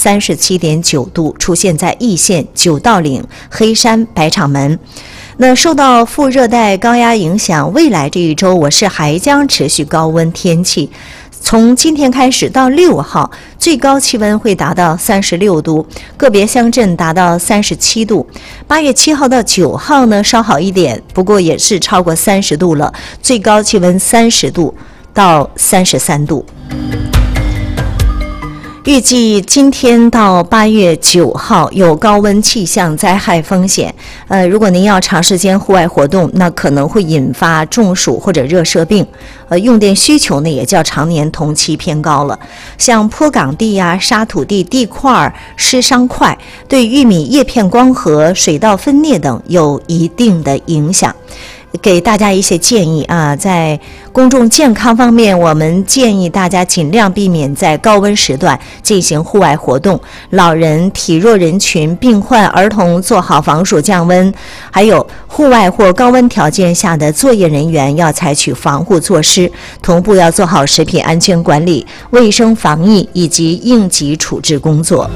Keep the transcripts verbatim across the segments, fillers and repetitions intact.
三十七点九度，出现在易县、九道岭、黑山、百场门。那受到副热带高压影响，未来这一周我市还将持续高温天气。从今天开始到六号，最高气温会达到三十六度，个别乡镇达到三十七度。八月七号到九号呢，稍好一点，不过也是超过三十度了，最高气温三十度到三十三度。预计今天到八月九号有高温气象灾害风险。呃，如果您要长时间户外活动，那可能会引发中暑或者热射病。呃，用电需求呢也较常年同期偏高了。像坡岗地呀、啊、沙土地地块湿伤快，对玉米叶片光合、水稻分裂等有一定的影响。给大家一些建议啊，在公众健康方面，我们建议大家尽量避免在高温时段进行户外活动，老人、体弱人群、病患、儿童做好防暑降温，还有户外或高温条件下的作业人员要采取防护措施，同步要做好食品安全管理、卫生防疫以及应急处置工作。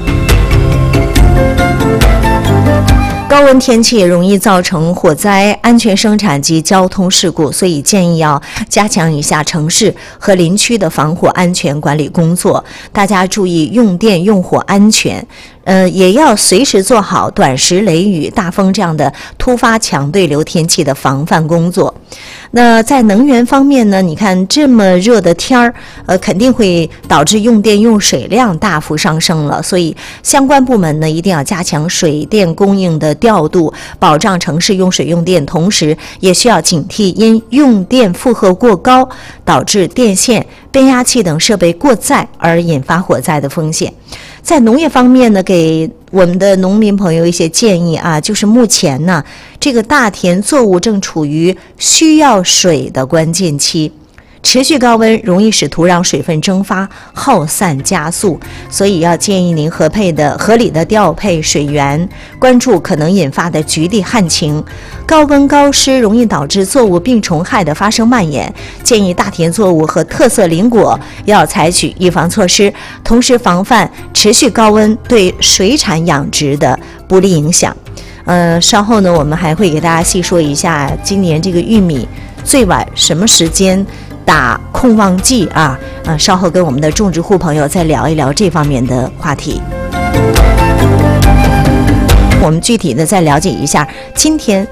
高温天气容易造成火灾、安全生产及交通事故，所以建议要加强一下城市和林区的防火安全管理工作。大家注意用电用火安全，呃，也要随时做好短时雷雨、大风这样的突发强对流天气的防范工作。那在能源方面呢，你看这么热的天儿，呃，肯定会导致用电用水量大幅上升了，所以相关部门呢一定要加强水电供应的调度，保障城市用水用电，同时也需要警惕因用电负荷过高导致电线、变压器等设备过载而引发火灾的风险。在农业方面呢，给我们的农民朋友一些建议啊，就是目前呢，这个大田作物正处于需要水的关键期。持续高温容易使土壤水分蒸发耗散加速，所以要建议您合配的合理的调配水源，关注可能引发的局地旱情。高温高湿容易导致作物病虫害的发生蔓延，建议大田作物和特色林果要采取预防措施，同时防范持续高温对水产养殖的不利影响。呃，稍后呢，我们还会给大家细说一下今年这个玉米最晚什么时间打控旺季啊，呃，稍后跟我们的种植户朋友再聊一聊这方面的话题。我们具体的再了解一下今天